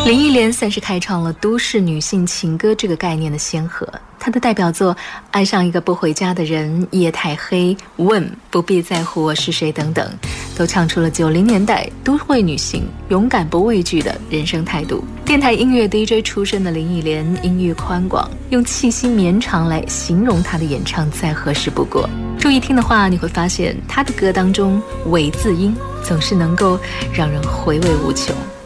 林忆莲算是开创了都市女性情歌这个概念的先河，她的代表作《爱上一个不回家的人》、《夜太黑》、《问不必在乎我是谁》等等，都唱出了90年代都会女性勇敢不畏惧的人生态度。电台音乐 DJ 出身的林忆莲音域宽广，用气息绵长来形容她的演唱再合适不过。注意听的话，你会发现她的歌当中尾字音总是能够让人回味无穷。